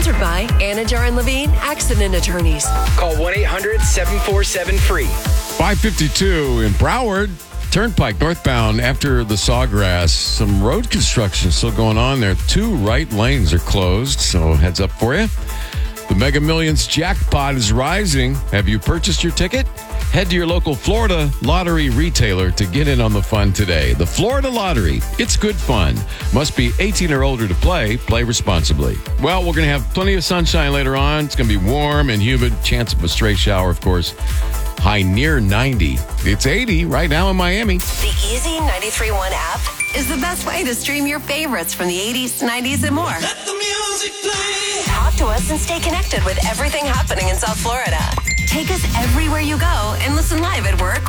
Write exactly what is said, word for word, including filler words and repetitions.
Sponsored by Anajar and Levine Accident Attorneys. Call one eight hundred seven four seven free. five fifty-two in Broward. Turnpike northbound after the Sawgrass. Some road construction still going on there. Two right lanes are closed, so heads up for you. The Mega Millions jackpot is rising. Have you purchased your ticket? Head to your local Florida lottery retailer to get in on the fun today. The Florida Lottery. It's good fun. Must be eighteen or older to play. Play responsibly. Well, we're going to have plenty of sunshine later on. It's going to be warm and humid. Chance of a stray shower, of course. High near ninety. It's eighty right now in Miami. The Easy ninety-three point one app is the best way to stream your favorites from the eighties, nineties, and more. Let the music play. Talk to us and stay connected with everything happening in South Florida. Take us everywhere you go and listen live at work